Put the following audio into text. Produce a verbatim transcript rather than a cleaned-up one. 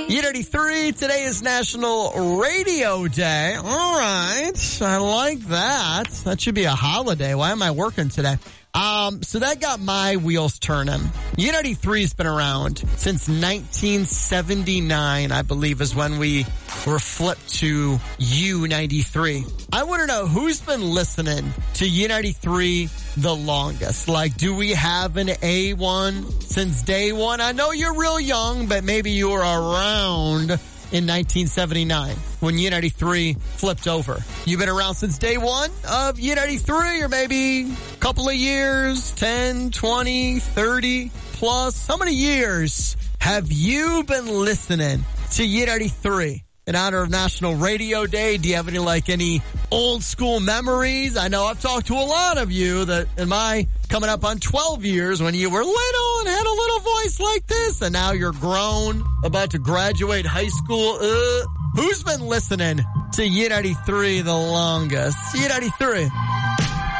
U ninety-three, today is National Radio Day. All right. I like that. That should be a holiday. Why am I working today? Um, so that got my wheels turning. U ninety-three has been around since nineteen seventy-nine, I believe, is when we were flipped to U ninety-three. I want to know who's been listening to U ninety-three the longest. Like, do we have an A one since day one? I know you're real young, but maybe you were around in nineteen seventy-nine when U ninety-three flipped over. You've been around since day one of U ninety-three, or maybe a couple of years, ten, twenty, thirty plus. How many years have you been listening to U ninety-three? In honor of National Radio Day, do you have any, like, any old school memories? I know I've talked to a lot of you that, in my coming up on twelve years, when you were little and had a little voice like this, and now you're grown, about to graduate high school. Uh, who's been listening to U ninety-three the longest? U ninety-three.